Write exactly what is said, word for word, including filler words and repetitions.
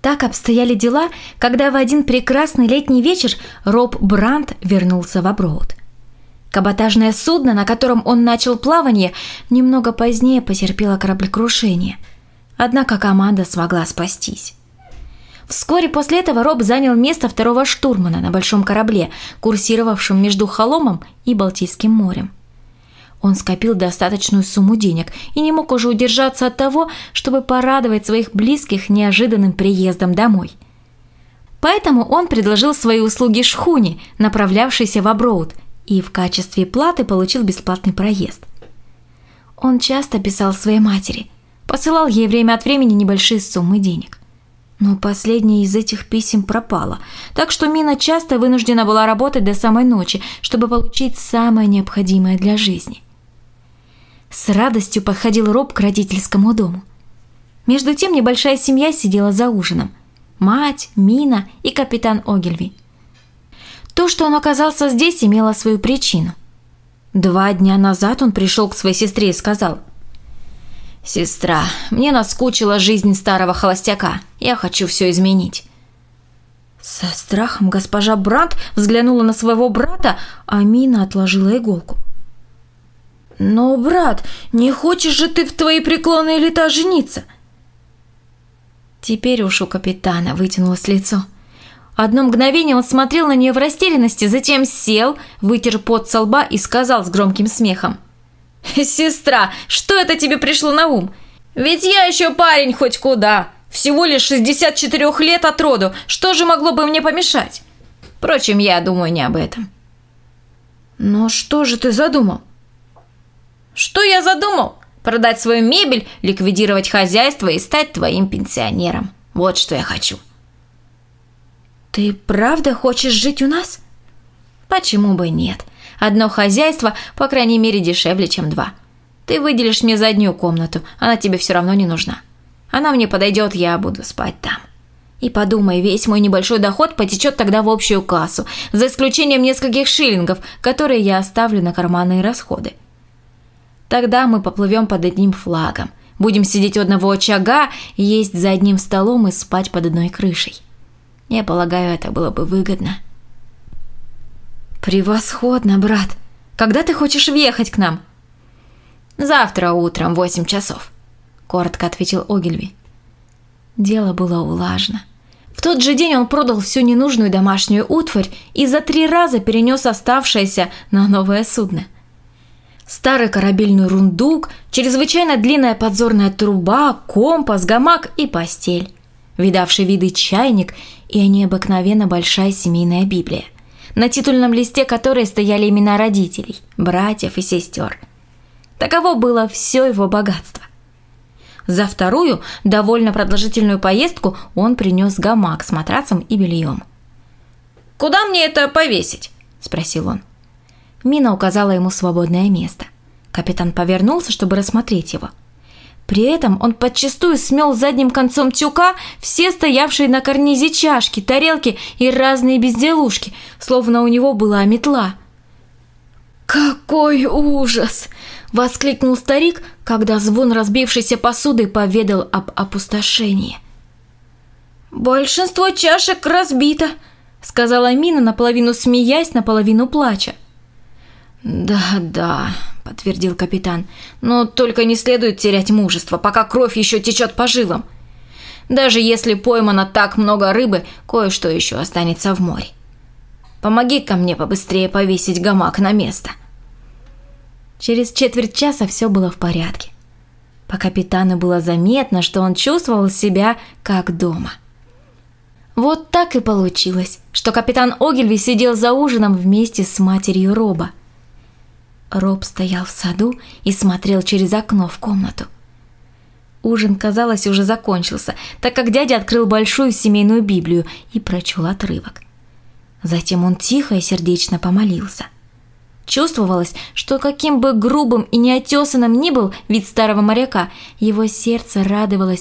Так обстояли дела, когда в один прекрасный летний вечер Роб Брандт вернулся в Аброуд. Каботажное судно, на котором он начал плавание, немного позднее потерпело кораблекрушение. Однако команда смогла спастись. Вскоре после этого Роб занял место второго штурмана на большом корабле, курсировавшем между Холомом и Балтийским морем. Он скопил достаточную сумму денег и не мог уже удержаться от того, чтобы порадовать своих близких неожиданным приездом домой. Поэтому он предложил свои услуги шхуне, направлявшейся в Аброуд, и в качестве платы получил бесплатный проезд. Он часто писал своей матери, посылал ей время от времени небольшие суммы денег. Но последнее из этих писем пропало, так что Мина часто вынуждена была работать до самой ночи, чтобы получить самое необходимое для жизни. С радостью подходил Роб к родительскому дому. Между тем небольшая семья сидела за ужином. Мать, Мина и капитан Огилви. То, что он оказался здесь, имело свою причину. Два дня назад он пришел к своей сестре и сказал: «Сестра, мне наскучила жизнь старого холостяка. Я хочу все изменить». Со страхом госпожа Брандт взглянула на своего брата, а Мина отложила иголку. «Но, брат, не хочешь же ты в твои преклонные лета жениться?» Теперь уж у капитана вытянулось лицо. Одно мгновение он смотрел на нее в растерянности, затем сел, вытер пот со лба и сказал с громким смехом: «Сестра, что это тебе пришло на ум? Ведь я еще парень хоть куда. Всего лишь шестьдесят четырех лет от роду. Что же могло бы мне помешать? Впрочем, я думаю не об этом». «Но что же ты задумал?» «Что я задумал? Продать свою мебель, ликвидировать хозяйство и стать твоим пенсионером. Вот что я хочу». «Ты правда хочешь жить у нас?» «Почему бы нет? Одно хозяйство, по крайней мере, дешевле, чем два. Ты выделишь мне заднюю комнату, она тебе все равно не нужна. Она мне подойдет, я буду спать там. И подумай, весь мой небольшой доход потечет тогда в общую кассу, за исключением нескольких шиллингов, которые я оставлю на карманные расходы. Тогда мы поплывем под одним флагом, будем сидеть у одного очага, есть за одним столом и спать под одной крышей. Я полагаю, это было бы выгодно». «Превосходно, брат! Когда ты хочешь въехать к нам?» «Завтра утром в восемь часов», – коротко ответил Огилви. Дело было улажено. В тот же день он продал всю ненужную домашнюю утварь и за три раза перенес оставшееся на новое судно. Старый корабельный рундук, чрезвычайно длинная подзорная труба, компас, гамак и постель, видавший виды чайник и необыкновенно большая семейная Библия, на титульном листе которой стояли имена родителей, братьев и сестер. Таково было все его богатство. За вторую, довольно продолжительную поездку он принес гамак с матрацем и бельем. «Куда мне это повесить?» – спросил он. Мина указала ему свободное место. Капитан повернулся, чтобы рассмотреть его. При этом он подчистую смел задним концом тюка все стоявшие на карнизе чашки, тарелки и разные безделушки, словно у него была метла. «Какой ужас!» – воскликнул старик, когда звон разбившейся посуды поведал об опустошении. «Большинство чашек разбито», – сказала Мина, наполовину смеясь, наполовину плача. «Да-да», – подтвердил капитан, – «но только не следует терять мужество, пока кровь еще течет по жилам. Даже если поймано так много рыбы, кое-что еще останется в море. Помоги-ка мне побыстрее повесить гамак на место». Через четверть часа все было в порядке. По капитану было заметно, что он чувствовал себя как дома. Вот так и получилось, что капитан Огилви сидел за ужином вместе с матерью Роба. Роб стоял в саду и смотрел через окно в комнату. Ужин, казалось, уже закончился, так как дядя открыл большую семейную Библию и прочел отрывок. Затем он тихо и сердечно помолился. Чувствовалось, что каким бы грубым и неотесанным ни был вид старого моряка, его сердце радовалось